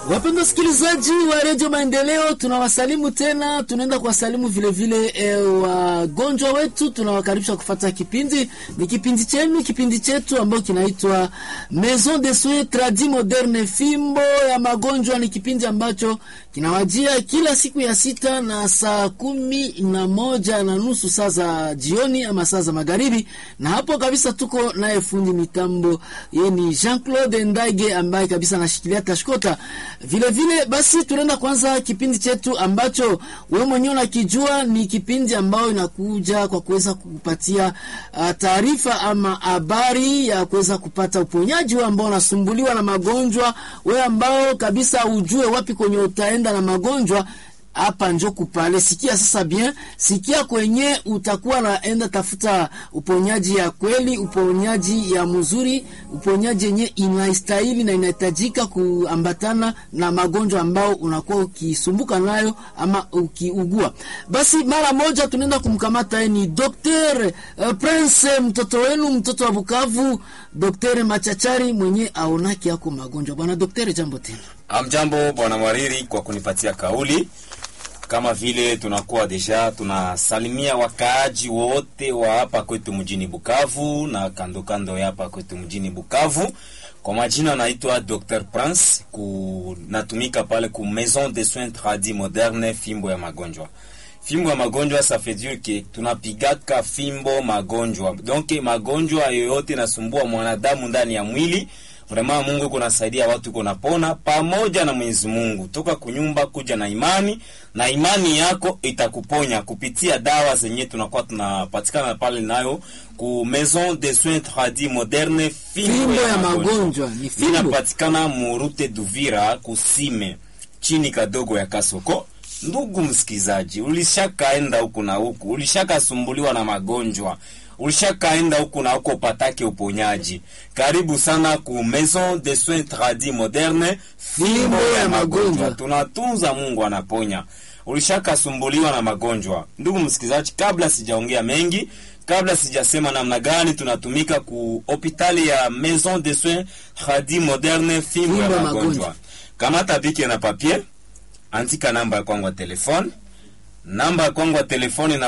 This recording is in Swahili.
Wapenda sikilizaji wa Radio Maendeleo, tunawasalimu tena, tunaenda kuwasalimu vile vile wagonjwa wetu, tunawakaribisha kufuata kipindi. Ni kipindi chenu, kipindi chetu ambacho kinaitwa Maison de Soins Tradis Moderne, fimbo ya magonjwa. Ni kipindi ambacho kinawajia kila siku ya sita na saa 11:30 saa za jioni ama saa za magharibi, na hapo kabisa tuko naye fundi mitambo, yeye ni Jean-Claude Ndage ambaye kabisa anashikilia tashkota. Vile vile basi tunaenda kwanza kipindi chetu ambacho wewe mwenyewe unakijua, ni kipindi ambao inakuja kwa kuweza kukupatia taarifa ama habari ya kuweza kupata uponyaji wewe ambao unasumbuliwa na magonjwa, wewe ambao kabisa ujue wapi kwenye utaenda na magonjwa. Hapa njo kupale, sikia sasa bien, sikia kwenye utakuwa naenda tafuta uponyaji ya kweli, uponyaji ya mzuri, uponyaji yenye inaistahili na inahitajika kuambatana na magonjwa ambao unakuwa ukisumbuka nayo ama ukiugua. Basi mara moja tunaenda kumkamata ni Dr. Prince, mtoto wenu, mtoto wa Bukavu, Dr. Machachari mwenye aonaki yako magonjwa. Bwana Dr. jambo tena. Amjambo bwana Mwariri kwa kunipatia kauli. Kama vile tunakuwa deja tunasalimia wakaaji wote wa hapa kwetu mjini Bukavu na kando kando ya hapa kwetu mjini Bukavu. Kwa majina naitwa Dr. Prince, natumika pale ku Maison de Soins Tradis Moderne, fimbo ya magonjwa. Fimbo ya magonjwa, ça fait dire que tunapigaka fimbo magonjwa. Donc magonjwa yoyote nasumbua mwanadamu ndani ya mwili, vraiment Mungu kunasaidia watu kunapona pamoja na Mwenyezi Mungu. Toka kunyumba kuja na imani, na imani yako itakuponya kupitia dawa zenye tunakuwa tunapatikana pale nayo ku Maison de Soins Tradis Moderne, fimbo ya magonjwa. Ni fimbo inapatikana mu route d'Uvira kusime chini kadogo ya Kasoko. Ndugu msikizaji, ulishakaenda huku na huku, ulishakasumbuliwa na magonjwa, ulishakaenda huku na huko patake uponyaji, karibu sana ku Maison de Soins Tradis Moderne, fimbo ya magonjwa. Tunatunza, Mungu anaponya. Ulishakasumbuliwa na magonjwa. Ndugu msikizaji, kabla sijaongea mengi, kabla sijasema namna gani tunatumika ku hospitali ya Maison de Soins Tradis Moderne, fimbo ya magonjwa, kamata bike na papier, andika namba ya kwangu ya telefone. Namba ya kwangu ya telefone na